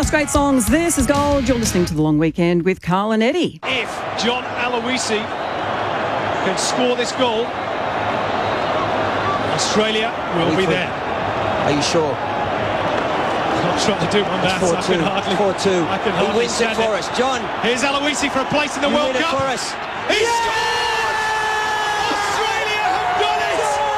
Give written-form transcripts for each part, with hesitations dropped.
Just great songs. This is Gold. You're listening to The Long Weekend with Carl and Eddie. If John Aloisi can score this goal, Australia will be there. Are you sure? I'm trying to do my maths. 4-2. I can hardly. 4-2. I can hardly He wins it for us. John. Here's Aloisi for a place in the World Cup. For us. He scored! Australia have done it!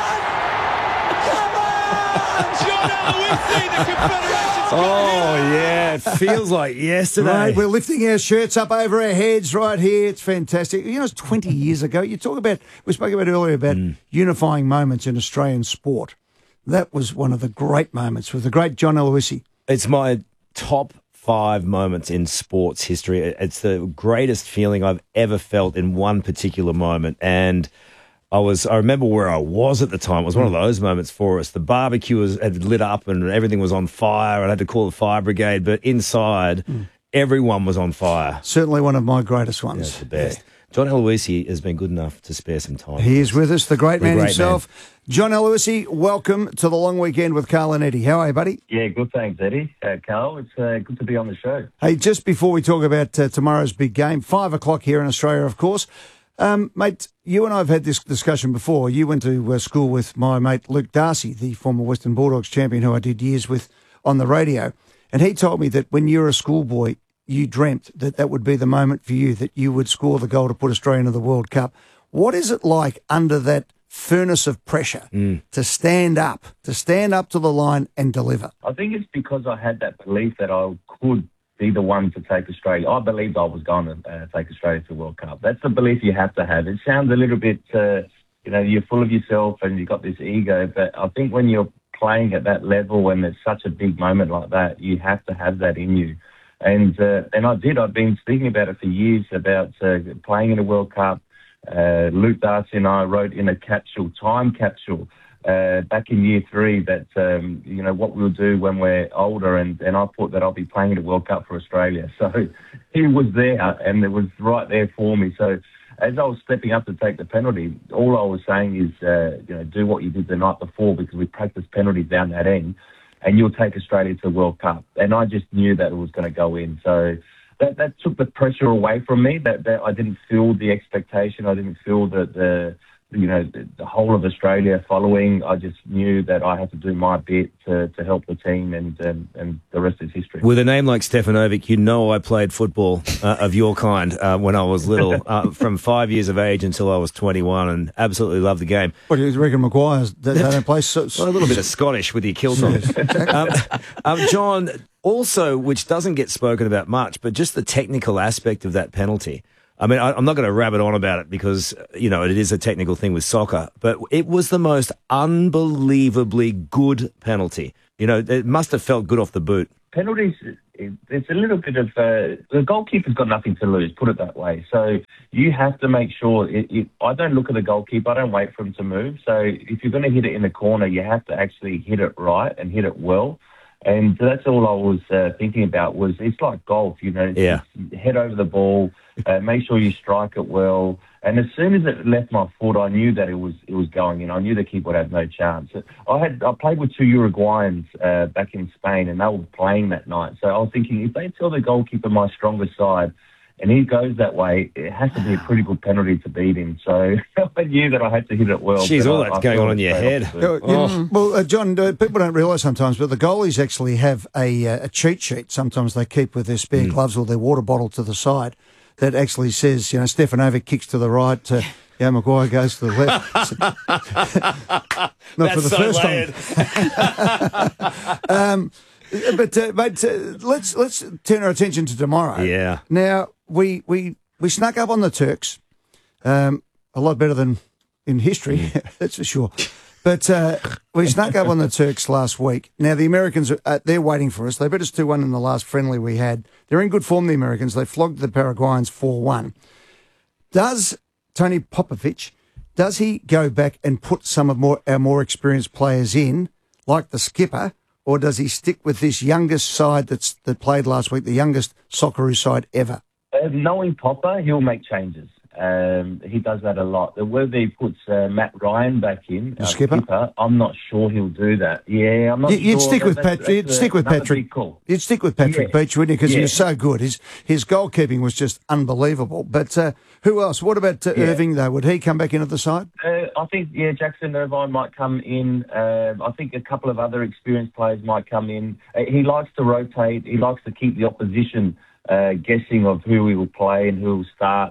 Come on! John Aloisi, the Confederations. Oh, yeah, it feels like yesterday. Right, we're lifting our shirts up over our heads right here. It's fantastic. You know, it's 20 years ago. We spoke about earlier about unifying moments in Australian sport. That was one of the great moments with the great John Aloisi. It's my top 5 moments in sports history. It's the greatest feeling I've ever felt in one particular moment. And I remember where I was at the time. It was one of those moments for us. The barbecue had lit up and everything was on fire. I had to call the fire brigade, but inside, everyone was on fire. Certainly one of my greatest ones. Yeah, it's the best. John Aloisi has been good enough to spare some time. He is with us, the great man himself. John Aloisi, welcome to the Long Weekend with Carl and Eddie. How are you, buddy? Yeah, good, thanks, Eddie. Carl, it's good to be on the show. Hey, just before we talk about tomorrow's big game, 5 o'clock here in Australia, of course. Mate, you and I have had this discussion before. You went to school with my mate Luke Darcy, the former Western Bulldogs champion who I did years with on the radio. And he told me that when you were a schoolboy, you dreamt that that would be the moment for you, that you would score the goal to put Australia into the World Cup. What is it like under that furnace of pressure to stand up to the line and deliver? I think it's because I had that belief that I could be the one to take Australia. I believed I was going to take Australia to the World Cup. That's the belief you have to have. It sounds a little bit, you're full of yourself and you've got this ego, but I think when you're playing at that level, when there's such a big moment like that, you have to have that in you. And I did. I've been speaking about it for years, about playing in a World Cup. Luke Darcy and I wrote in a time capsule, back in year 3 that, what we'll do when we're older. And I thought that I'll be playing in a World Cup for Australia. So he was there and it was right there for me. So as I was stepping up to take the penalty, all I was saying is, do what you did the night before, because we practiced penalties down that end, and you'll take Australia to the World Cup. And I just knew that it was going to go in. So that took the pressure away from me, that I didn't feel the expectation. I didn't feel the whole of Australia following. I just knew that I had to do my bit to help the team, and the rest is history. With a name like Stefanovic, I played football of your kind when I was little, from 5 years of age until I was 21, and absolutely loved the game. What do you reckon, Maguire's? They don't play a little bit of Scottish with your kilt on. John, also, which doesn't get spoken about much, but just the technical aspect of that penalty. I mean, I'm not going to rabbit on about it because, it is a technical thing with soccer, but it was the most unbelievably good penalty. It must have felt good off the boot. Penalties, it's a little bit of, the goalkeeper's got nothing to lose, put it that way. So you have to make sure, I don't look at the goalkeeper, I don't wait for him to move. So if you're going to hit it in the corner, you have to actually hit it right and hit it well. And that's all I was thinking about. It's like golf, head over the ball, make sure you strike it well. And as soon as it left my foot, I knew that it was going in. I knew the keeper would have no chance. I played with 2 Uruguayans back in Spain, and they were playing that night. So I was thinking, if they tell the goalkeeper my stronger side, and he goes that way, it has to be a pretty good penalty to beat him. So I knew that I had to hit it well. Jeez, all that's going on in your head. Well, John, people don't realise sometimes, but the goalies actually have a cheat sheet sometimes they keep with their spare gloves or their water bottle to the side that actually says, Stefanovic kicks to the right, Maguire goes to the left. Not for the first time. But let's turn our attention to tomorrow. Yeah. Now we snuck up on the Turks, a lot better than in history, that's for sure. But we snuck up on the Turks last week. Now the Americans they're waiting for us. They beat us 2-1 in the last friendly we had. They're in good form, the Americans. They flogged the Paraguayans 4-1. Does Tony Popovich go back and put some of our more experienced players in, like the skipper? Or does he stick with this youngest side that played last week, the youngest Socceroo side ever? Knowing Popper, he'll make changes. He does that a lot. Whether he puts Matt Ryan back in, The skipper? I'm not sure he'll do that. Yeah, I'm not sure. You'd stick with Patrick. You'd stick with Patrick. You'd stick with Patrick Beach, wouldn't you? Because he was so good. His goalkeeping was just unbelievable. But who else? What about Irving, though? Would he come back into the side? I think, Jackson Irvine might come in. I think a couple of other experienced players might come in. He likes to rotate. He likes to keep the opposition guessing of who he will play and who will start.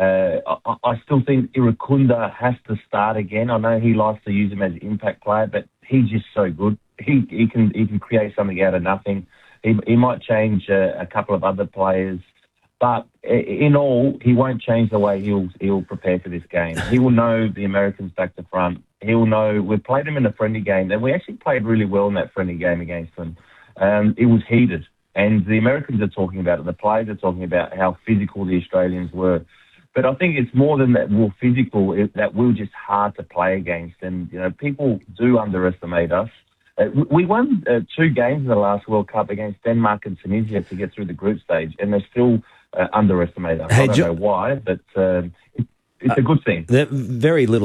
I still think Irukunda has to start again. I know he likes to use him as an impact player, but he's just so good. He can create something out of nothing. He might change a couple of other players, but in all, he won't change the way he'll prepare for this game. He will know the Americans back to front. He will know we played him in a friendly game, and we actually played really well in that friendly game against them. It was heated, and the Americans are talking about it. The players are talking about how physical the Australians were. But I think it's more than that we're physical, that we're just hard to play against. And, people do underestimate us. We won 2 games in the last World Cup against Denmark and Tunisia to get through the group stage, and they still underestimate us. I don't know why, but it's a good thing. Very little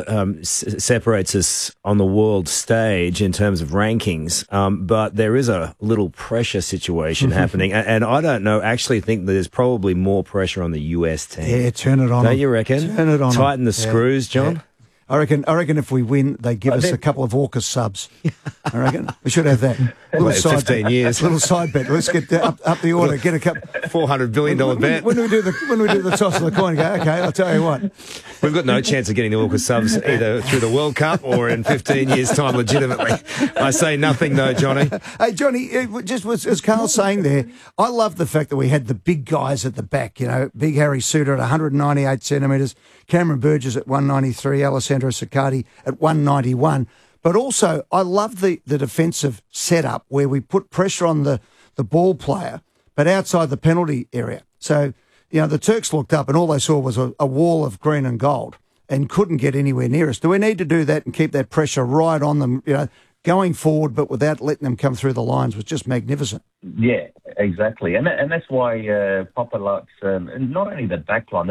separates us on the world stage in terms of rankings, but there is a little pressure situation happening, and I don't know, actually think there's probably more pressure on the US team. Yeah, turn it on. Don't you reckon? Turn it on. Tighten the screws, John. Yeah. I reckon if we win, they give us a couple of AUKUS subs. I reckon we should have that. Little 15 years. Little side bet. Let's get up the order. Get a cup. $400 billion bet. When we do the toss of the coin, go, okay, I'll tell you what. We've got no chance of getting the AUKUS subs either through the World Cup or in 15 years' time, legitimately. I say nothing, though, Johnny. Hey, Johnny, just as Carl's saying there, I love the fact that we had the big guys at the back. Big Harry Suter at 198 centimetres, Cameron Burgess at 193, Alessandro Siccardi at 191. But also, I love the defensive setup where we put pressure on the ball player, but outside the penalty area. So, the Turks looked up and all they saw was a wall of green and gold and couldn't get anywhere near us. Do we need to do that and keep that pressure right on them, going forward, but without letting them come through the lines? Was just magnificent. Yeah, exactly. And that's why Papa likes, not only the back line,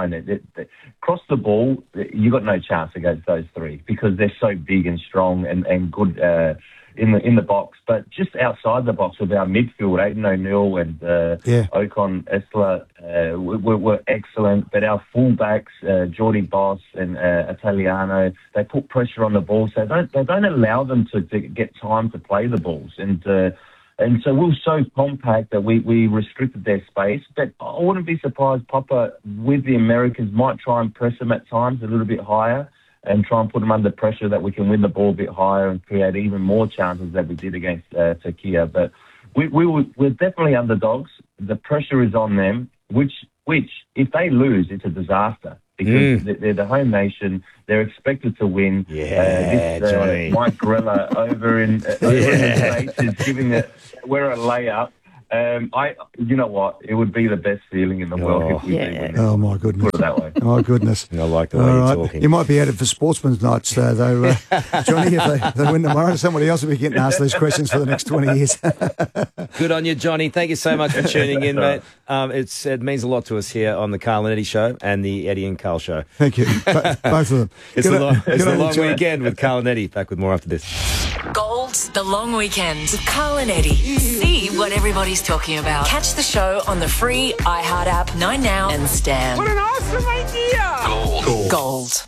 across the ball, you got no chance against those 3 because they're so big and strong and good in the box. But just outside the box with our midfield, Aidan O'Neill and Ocon Esler were excellent. But our fullbacks, Jordy Boss and Italiano, they put pressure on the ball, so they don't allow them to get time to play the balls. And so we were so compact that we restricted their space. But I wouldn't be surprised Papa, with the Americans, might try and press them at times a little bit higher and try and put them under pressure that we can win the ball a bit higher and create even more chances that we did against Turkey. But we're definitely underdogs. The pressure is on them, which if they lose, it's a disaster. Because they're the home nation, they're expected to win. Johnny. Mike Grella over in the States is giving we're a layup. You know what? It would be the best feeling in the world if we do win. Oh, my goodness. Put it that way. Oh, goodness. I like the way you're talking. You might be added for sportsman's nights, though, Johnny, if they win tomorrow. Somebody else will be getting asked these questions for the next 20 years. Good on you, Johnny. Thank you so much for tuning in, mate. It means a lot to us here on the Carl and Eddie Show and the Eddie and Carl Show. Thank you. Both of them. It's the long weekend with Carl and Eddie. Back with more after this. Gold's The Long Weekend with Carl and Eddie. See what everybody's talking about. Catch the show on the free iHeart app, 9Now and Stan. What an awesome idea! Gold.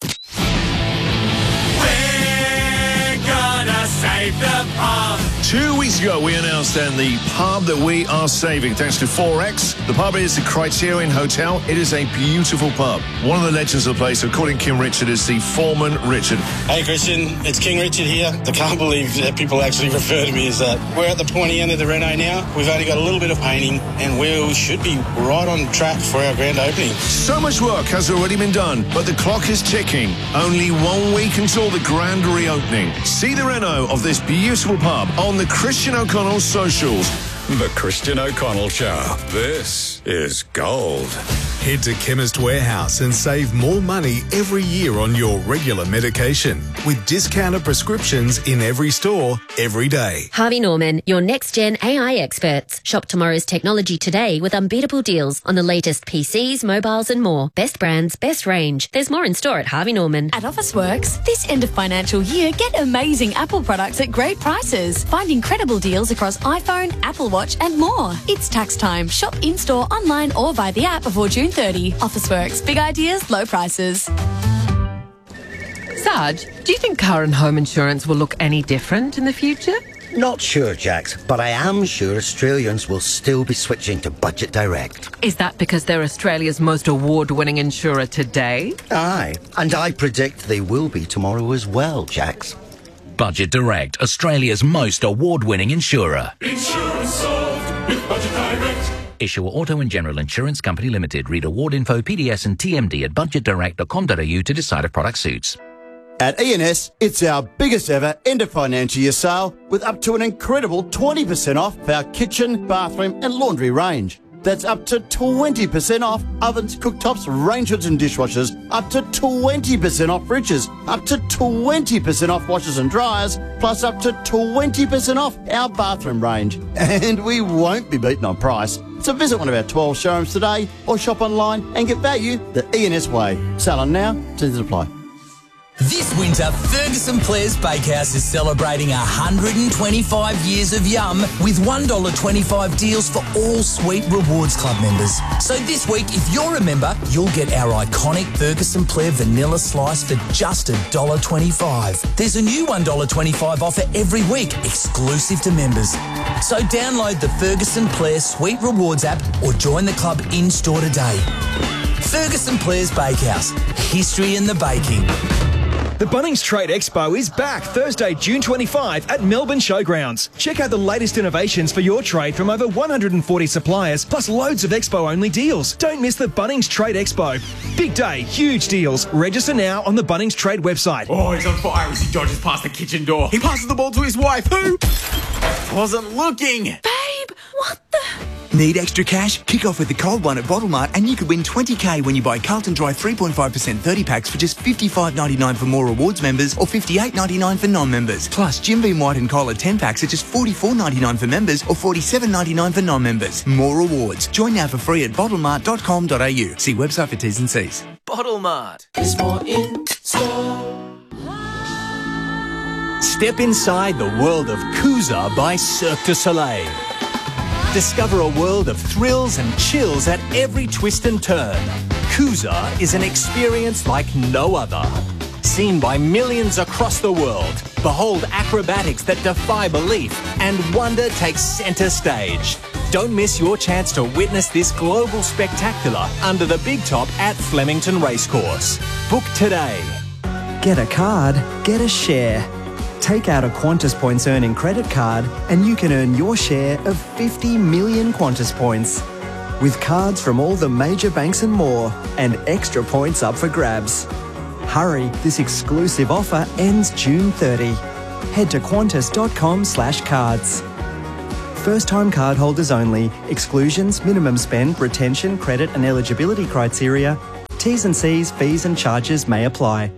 We're gonna save the pub. 2 weeks ago, we announced then the pub that we are saving thanks to 4X. The pub is the Criterion Hotel. It is a beautiful pub. One of the legends of the place, according to King Richard, is the Foreman Richard. Hey, Christian, it's King Richard here. I can't believe that people actually refer to me as that. We're at the pointy end of the Renault now. We've only got a little bit of painting, and we should be right on track for our grand opening. So much work has already been done, but the clock is ticking. Only 1 week until the grand reopening. See the Renault of this beautiful pub on the Christian O'Connell socials. The Christian O'Connell Show. This is gold. Head to Chemist Warehouse and save more money every year on your regular medication with discounted prescriptions in every store, every day. Harvey Norman, your next-gen AI experts. Shop tomorrow's technology today with unbeatable deals on the latest PCs, mobiles and more. Best brands, best range. There's more in store at Harvey Norman. At Officeworks, this end of financial year, get amazing Apple products at great prices. Find incredible deals across iPhone, Apple Watch and more. It's tax time. Shop in-store, online or via the app before June 30. Officeworks. Big ideas, low prices. Sarge, do you think car and home insurance will look any different in the future? Not sure, Jax, but I am sure Australians will still be switching to Budget Direct. Is that because they're Australia's most award-winning insurer today? Aye, and I predict they will be tomorrow as well, Jax. Budget Direct, Australia's most award-winning insurer. Insurance solved with Budget Direct. Issuer Auto and General Insurance Company Limited. Read award info, PDS and TMD at budgetdirect.com.au to decide if product suits. At E&S, it's our biggest ever end of financial year sale with up to an incredible 20% off our kitchen, bathroom and laundry range. That's up to 20% off ovens, cooktops, range hoods and dishwashers, up to 20% off fridges, up to 20% off washers and dryers, plus up to 20% off our bathroom range. And we won't be beaten on price. So visit one of our 12 showrooms today or shop online and get value the E&S way. Sale on now, terms apply. This winter, Ferguson Players Bakehouse is celebrating 125 years of yum with $1.25 deals for all Sweet Rewards Club members. So this week, if you're a member, you'll get our iconic Ferguson Player Vanilla Slice for just $1.25. There's a new $1.25 offer every week, exclusive to members. So download the Ferguson Player Sweet Rewards app or join the club in-store today. Ferguson Players Bakehouse, history in the baking. The Bunnings Trade Expo is back Thursday, June 25 at Melbourne Showgrounds. Check out the latest innovations for your trade from over 140 suppliers, plus loads of Expo-only deals. Don't miss the Bunnings Trade Expo. Big day, huge deals. Register now on the Bunnings Trade website. Oh, he's on fire as he dodges past the kitchen door. He passes the ball to his wife, who wasn't looking. Babe, what the... Need extra cash? Kick off with the cold one at Bottle Mart and you could win $20,000 when you buy Carlton Dry 3.5% 30 packs for just $55.99 for more rewards members or $58.99 for non-members. Plus, Jim Beam White and Cola 10 packs are just $44.99 for members or $47.99 for non-members. More rewards. Join now for free at bottlemart.com.au. See website for T's and C's. Bottle Mart is more in store. Step inside the world of Kuza by Cirque du Soleil. Discover a world of thrills and chills at every twist and turn. Kuza is an experience like no other. Seen by millions across the world, behold acrobatics that defy belief and wonder takes centre stage. Don't miss your chance to witness this global spectacular under the big top at Flemington Racecourse. Book today. Get a card, get a share. Take out a Qantas Points earning credit card and you can earn your share of 50 million Qantas points. With cards from all the major banks and more, and extra points up for grabs. Hurry, this exclusive offer ends June 30. Head to qantas.com/cards. First-time cardholders only. Exclusions, minimum spend, retention, credit and eligibility criteria. T's and C's, fees and charges may apply.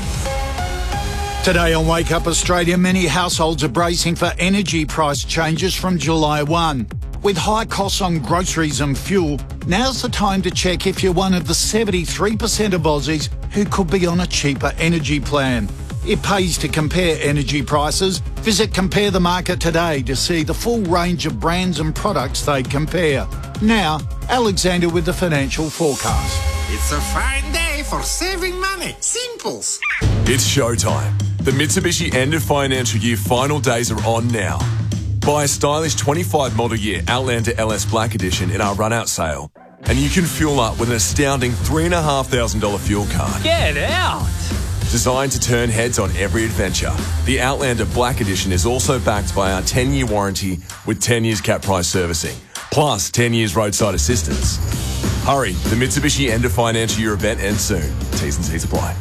Today on Wake Up Australia, many households are bracing for energy price changes from July 1. With high costs on groceries and fuel, now's the time to check if you're one of the 73% of Aussies who could be on a cheaper energy plan. It pays to compare energy prices. Visit Compare the Market today to see the full range of brands and products they compare. Now, Alexander with the financial forecast. It's a fine day for saving money. Simples. It's showtime. The Mitsubishi end of financial year final days are on now. Buy a stylish 25 model year Outlander LS Black Edition in our run-out sale, and you can fuel up with an astounding $3,500 fuel card. Get out! Designed to turn heads on every adventure, the Outlander Black Edition is also backed by our 10-year warranty with 10 years cap price servicing, plus 10 years roadside assistance. Hurry, the Mitsubishi end of financial year event ends soon. T's and C's apply.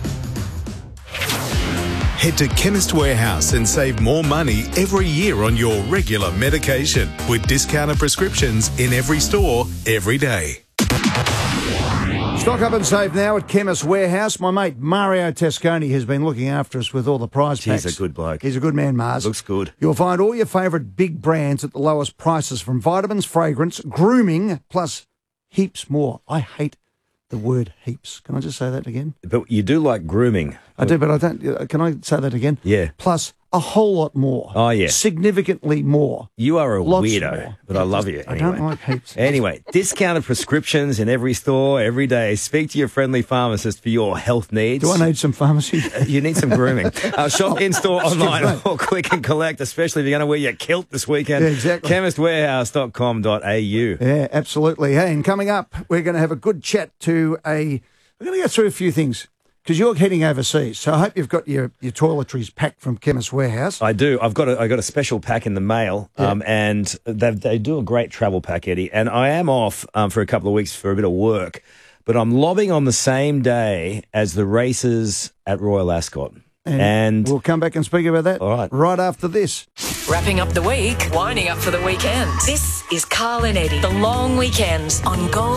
Head to Chemist Warehouse and save more money every year on your regular medication with discounted prescriptions in every store, every day. Stock up and save now at Chemist Warehouse. My mate Mario Tesconi has been looking after us with all the prize packs. He's a good bloke. He's a good man, Mars. Looks good. You'll find all your favourite big brands at the lowest prices, from vitamins, fragrance, grooming, plus heaps more. I hate the word heaps. Can I just say that again? But you do like grooming. I do, but I don't. Can I say that again? Yeah. Plus a whole lot more. Oh, yeah. Significantly more. You are a Lots weirdo, more. but I love you. I Anyway. don't like heaps. Anyway, discounted prescriptions in every store, every day. Speak to your friendly pharmacist for your health needs. Do I need some pharmacy? You need some grooming. Shop in-store, online, or click and collect, especially if you're going to wear your kilt this weekend. Yeah, exactly. Chemistwarehouse.com.au. Yeah, absolutely. Hey, and coming up, we're going to have a good chat to we're going to go through a few things, because you're heading overseas. So I hope you've got your toiletries packed from Chemist Warehouse. I do. I got a special pack in the mail, and they do a great travel pack, Eddie. And I am off for a couple of weeks for a bit of work, but I'm lobbing on the same day as the races at Royal Ascot. And we'll come back and speak about that right after this. Wrapping up the week, winding up for the weekend. This is Carl and Eddie, the long weekend on Gold.